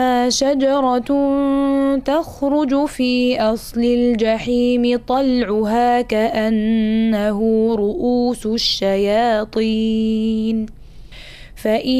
شجرة تخرج في أصل الجحيم طلعها كأنه رؤوس الشياطين